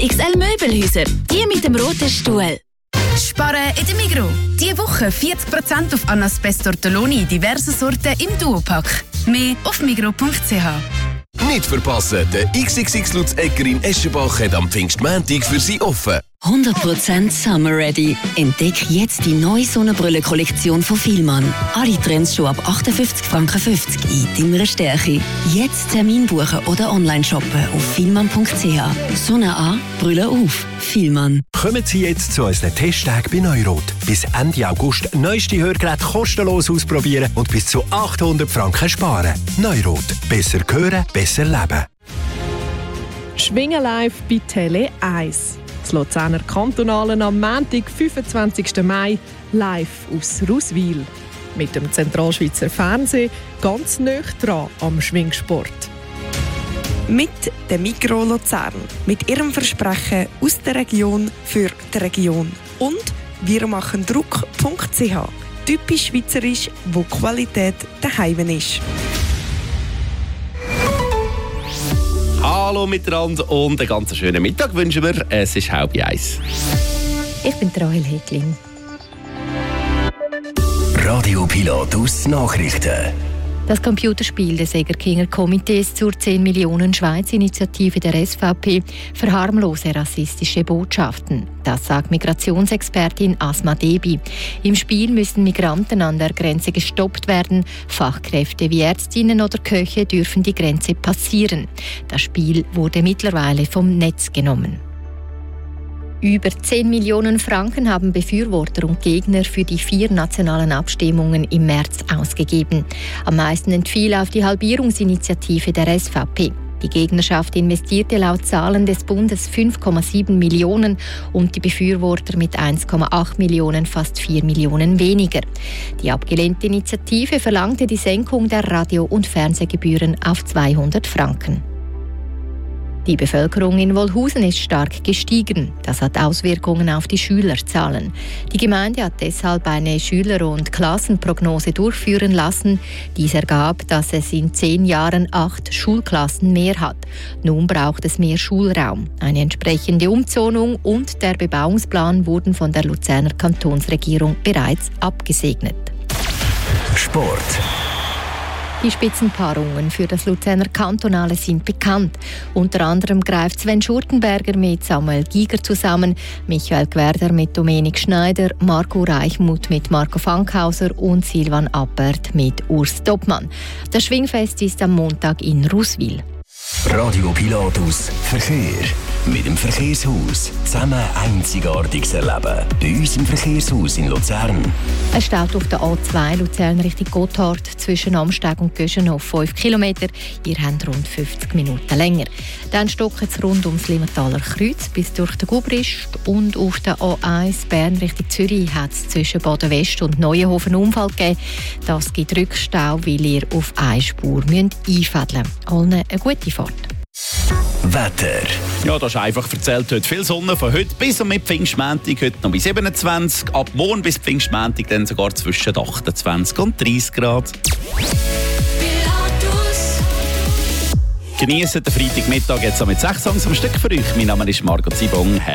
XXL Möbelhäuser. Die mit dem roten Stuhl. Sparen in der Migros. Diese Woche 40% auf Anaspeis Tortelloni, diverse Sorten im Duopack. Mehr auf migros.ch. Nicht verpassen, der XXX Lutz Egger in Eschenbach hat am Pfingstmontag für Sie offen. 100% Summer Ready. Entdeck jetzt die neue Sonnenbrille-Kollektion von Fielmann. Alle Trends schon ab 58,50 Franken in deiner Stärke. Jetzt Termin buchen oder online shoppen auf fielmann.ch. Sonne an, Brille auf. Fielmann. Kommen Sie jetzt zu unseren Testtagen bei Neurot. Bis Ende August neueste Hörgeräte kostenlos ausprobieren und bis zu 800 Franken sparen. Neurot. Besser hören, besser leben. Schwingen live bei Tele 1. Das Luzerner Kantonalen am Montag, 25. Mai, live aus Ruswil. Mit dem Zentralschweizer Fernsehen ganz nah dran am Schwingsport. Mit der Migros Luzern. Mit ihrem Versprechen aus der Region für die Region. Und wir machen Druck.ch. Typisch schweizerisch, wo Qualität daheim ist. Hallo miteinander und einen ganz schönen Mittag wünschen wir. Es ist 12:30. Ich bin Rahel Heglin. Radio Pilatus Nachrichten. Das Computerspiel des Egerkinger Komitees zur 10 Millionen Schweiz-Initiative der SVP verharmlose rassistische Botschaften. Das sagt Migrationsexpertin Asma Debi. Im Spiel müssen Migranten an der Grenze gestoppt werden. Fachkräfte wie Ärztinnen oder Köche dürfen die Grenze passieren. Das Spiel wurde mittlerweile vom Netz genommen. Über 10 Millionen Franken haben Befürworter und Gegner für die 4 nationalen Abstimmungen im März ausgegeben. Am meisten entfiel auf die Halbierungsinitiative der SVP. Die Gegnerschaft investierte laut Zahlen des Bundes 5,7 Millionen und die Befürworter mit 1,8 Millionen fast 4 Millionen weniger. Die abgelehnte Initiative verlangte die Senkung der Radio- und Fernsehgebühren auf 200 Franken. Die Bevölkerung in Wolhusen ist stark gestiegen. Das hat Auswirkungen auf die Schülerzahlen. Die Gemeinde hat deshalb eine Schüler- und Klassenprognose durchführen lassen. Dies ergab, dass es in 10 Jahren 8 Schulklassen mehr hat. Nun braucht es mehr Schulraum. Eine entsprechende Umzonung und der Bebauungsplan wurden von der Luzerner Kantonsregierung bereits abgesegnet. Sport. Die Spitzenpaarungen für das Luzerner Kantonale sind bekannt. Unter anderem greift Sven Schurtenberger mit Samuel Giger zusammen, Michael Gwerder mit Dominik Schneider, Marco Reichmuth mit Marco Fankhauser und Silvan Appert mit Urs Doppmann. Das Schwingfest ist am Montag in Ruswil. Radio Pilatus Verkehr. Mit dem Verkehrshaus zusammen Einzigartiges erleben. Bei uns im Verkehrshaus in Luzern. Es steht auf der A2 Luzern Richtung Gotthard zwischen Amsteg und Göschenhof 5 Kilometer. Ihr habt rund 50 Minuten länger. Dann stockt es rund ums Limmertaler Kreuz bis durch den Gubrist. Und auf der A1 Bern Richtung Zürich hat es zwischen Baden West und Neuenhofen einen Unfall gegeben. Das gibt Rückstau, weil ihr auf eine Spur einfädeln müsst. Allen eine gute Fahrt. Wetter. Ja, das ist einfach erzählt. Heute viel Sonne von heute bis und mit Pfingstmontag. Heute noch bei 27. Ab morgen bis Pfingstmontag dann sogar zwischen 28 und 30 Grad. Genießen den Freitagmittag jetzt mit 6 Songs am Stück für euch. Mein Name ist Margot Zibong.